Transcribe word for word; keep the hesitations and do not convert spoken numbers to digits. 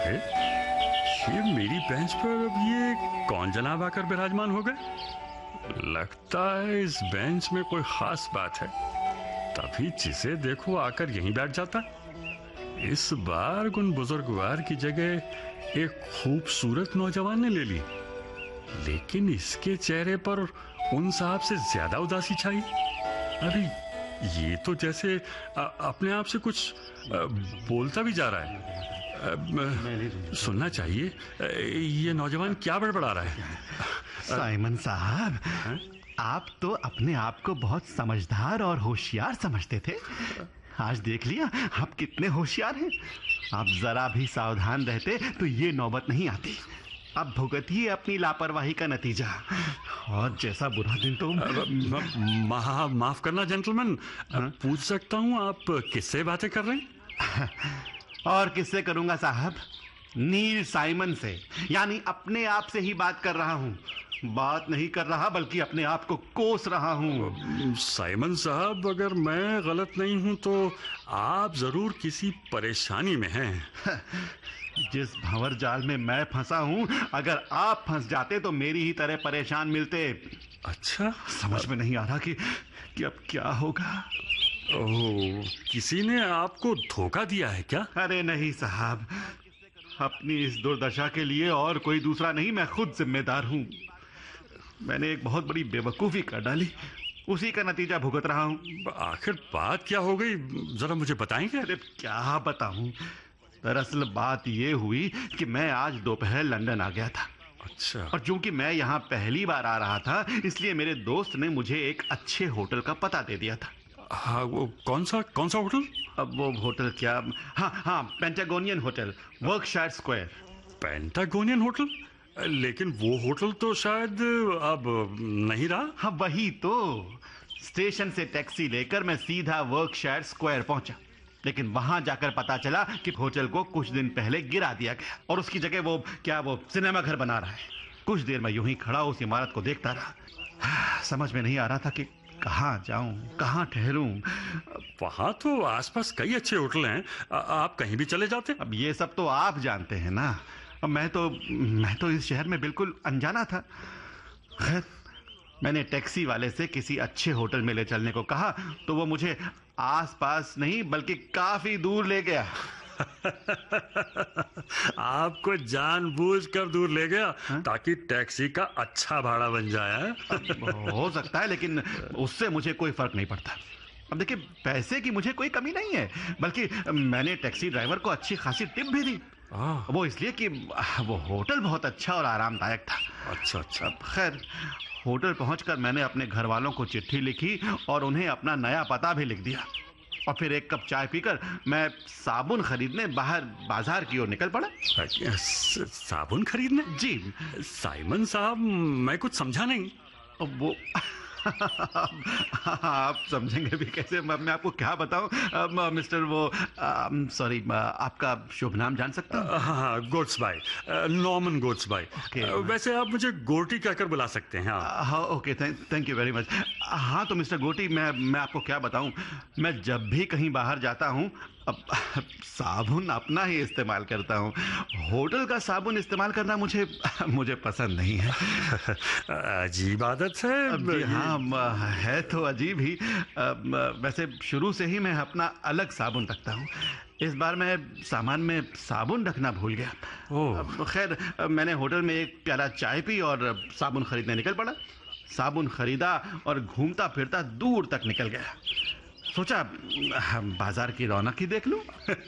अरे, ये मेरी बेंच पर अब ये कौन जनाब आकर विराजमान हो गए? लगता है इस बेंच में कोई खास बात है, तभी जिसे देखो आकर यहीं बैठ जाता। इस बार उन बुजुर्गवार की जगह एक खूबसूरत नौजवान ने ले ली, लेकिन इसके चेहरे पर उन साहब से ज्यादा उदासी छाई। अरे ये तो जैसे आ, अपने आप से कुछ आ, बोलता भी जा रहा है। आ, सुनना चाहिए, आ, ये नौजवान क्या बड़बड़ा रहा है? साइमन साहब, आप तो अपने आप को बहुत समझदार और होशियार समझते थे। आज देख लिया आप कितने होशियार हैं। आप जरा भी सावधान रहते तो ये नौबत नहीं आती। अब भुगतिए अपनी लापरवाही का नतीजा। और जैसा बुरा दिन तो मा, माफ करना जेंटलमैन, पूछ सकता हूँ आप किससे बातें कर रहे हैं? और किससे करूंगा साहब? नील साइमन से, यानी अपने आप से ही बात कर रहा हूँ। बात नहीं कर रहा बल्कि अपने आप को कोस रहा हूँ। साइमन साहब, अगर मैं गलत नहीं हूँ तो आप जरूर किसी परेशानी में हैं। जिस भंवर जाल में मैं फंसा हूँ, अगर आप फंस जाते तो मेरी ही तरह परेशान मिलते। अच्छा, समझ में नहीं आ रहा कि, कि अब क्या होगा। ओह, किसी ने आपको धोखा दिया है क्या? अरे नहीं साहब, अपनी इस दुर्दशा के लिए और कोई दूसरा नहीं, मैं खुद जिम्मेदार हूँ। मैंने एक बहुत बड़ी बेवकूफ़ी कर डाली, उसी का नतीजा भुगत रहा हूँ। आखिर बात क्या हो गई, जरा मुझे बताएंगे? अरे क्या बताऊँ, दरअसल बात ये हुई कि मैं आज दोपहर लंदन आ गया था। अच्छा। और चूंकि मैं यहाँ पहली बार आ रहा था, इसलिए मेरे दोस्त ने मुझे एक अच्छे होटल का पता दे दिया था। हाँ, वो कौन सा कौन सा होटल? अब वो होटल क्या, हाँ हाँ Patagonian hotel, Berkshire square. Patagonian hotel? लेकिन वो होटल तो शायद अब नहीं रहा। हाँ वही तो। स्टेशन से टैक्सी लेकर मैं सीधा वर्कशायर स्क्वायर पहुंचा, लेकिन वहां जाकर पता चला कि होटल को कुछ दिन पहले गिरा दिया गया और उसकी जगह वो क्या वो सिनेमा घर बना रहा है। कुछ देर मैं यूं ही खड़ा उस इमारत को देखता रहा। समझ में नहीं आ रहा था कि कहाँ जाऊं, कहाँ ठहरूं। वहां तो आसपास कई अच्छे होटल हैं, आ, आप कहीं भी चले जाते। अब ये सब तो आप जानते हैं ना। अब मैं तो मैं तो इस शहर में बिल्कुल अनजाना था। खैर, मैंने टैक्सी वाले से किसी अच्छे होटल में ले चलने को कहा तो वो मुझे आसपास नहीं बल्कि काफी दूर ले गया। आपको जानबूझकर दूर ले गया हा? ताकि टैक्सी का अच्छा भाड़ा बन जाए। हो सकता है, लेकिन उससे मुझे कोई फर्क नहीं पड़ता। अब देखिए, पैसे की मुझे कोई कमी नहीं है, बल्कि मैंने टैक्सी ड्राइवर को अच्छी खासी टिप भी दी। वो इसलिए कि वो होटल बहुत अच्छा और आरामदायक था। अच्छा अच्छा। खैर, होटल पहुंचकर मैंने अपने घर वालों को चिट्ठी लिखी और उन्हें अपना नया पता भी लिख दिया। और फिर एक कप चाय पीकर मैं साबुन खरीदने बाहर बाजार की ओर निकल पड़ा। साबुन खरीदने? जी साइमन साहब, मैं कुछ समझा नहीं। अब वो आप समझेंगे भी कैसे, मैं आपको क्या बताऊं। मिस्टर वो सॉरी, आपका शुभ नाम जान सकता हूं? हाँ, गोट्सबाई, नॉर्मन गोट्सबाई। वैसे आप मुझे गोटी कहकर बुला सकते हैं। हाँ okay, thank you very much. हाँ तो मिस्टर गोटी, मैं मैं आपको क्या बताऊं, मैं जब भी कहीं बाहर जाता हूं अब साबुन अपना ही इस्तेमाल करता हूँ। होटल का साबुन इस्तेमाल करना मुझे मुझे पसंद नहीं है। अजीब आदत है। हाँ है तो अजीब ही। वैसे शुरू से ही मैं अपना अलग साबुन रखता हूँ। इस बार मैं सामान में साबुन रखना भूल गया। खैर, मैंने होटल में एक प्याला चाय पी और साबुन खरीदने निकल पड़ा। साबुन खरीदा और घूमता फिरता दूर तक निकल गया। सोचा बाजार की रौनक ही देख लूं।